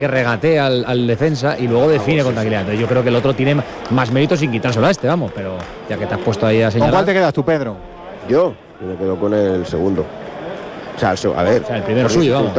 que regatea al defensa y luego define con tranquilidad. Entonces yo creo que el otro tiene más mérito sin quitárselo a este, vamos, pero ya que te has puesto ahí a señalar. ¿Con cuál te quedas tú, Pedro? Yo me quedo con el segundo. O sea, a ver. O sea, el primero suyo, vamos.